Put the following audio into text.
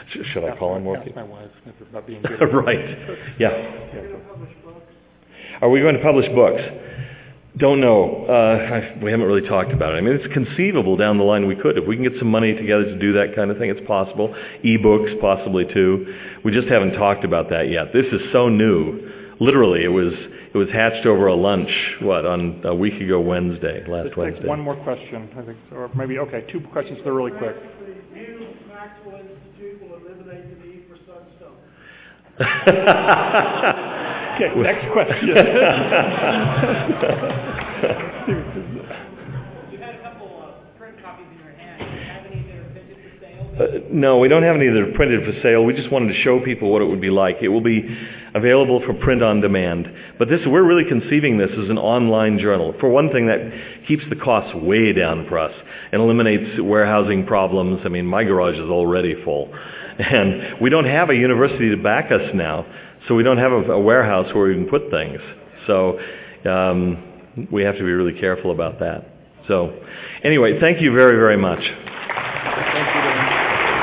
Should I call on more Ask people? my wife about being good. Right. Yeah. Are we going to publish books? Don't know. We haven't really talked about it. I mean, it's conceivable down the line we could. If we can get some money together to do that kind of thing, it's possible. E-books, possibly too. We just haven't talked about that yet. This is so new. Literally, it was hatched over a lunch, on a week ago Wednesday, last Wednesday. One more question, I think, or maybe, okay, two questions, they're really quick. New Maxwell Institute will eliminate the need for sunstone. Okay, next question. You've had a couple of print copies in your hand. Do you have any that are printed for sale? No, we don't have any that are printed for sale. We just wanted to show people what it would be like. It will be available for print on demand. But we're really conceiving this as an online journal. For one thing, that keeps the costs way down for us and eliminates warehousing problems. I mean, my garage is already full. And we don't have a university to back us now, so we don't have a warehouse where we can put things. So we have to be really careful about that. So anyway, thank you very, very much.